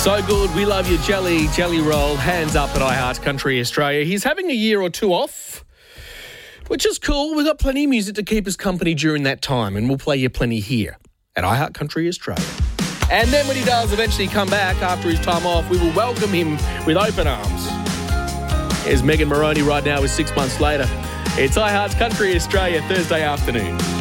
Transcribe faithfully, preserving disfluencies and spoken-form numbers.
So good. We love you, Jelly, Jelly Roll. Hands up at iHeart Country Australia. He's having a year or two off, which is cool. We've got plenty of music to keep us company during that time, and we'll play you plenty here at iHeart Country Australia. And then when he does eventually come back after his time off, we will welcome him with open arms. Here's Megan Moroney right now with Six Months Later. It's iHeart Country Australia Thursday afternoon.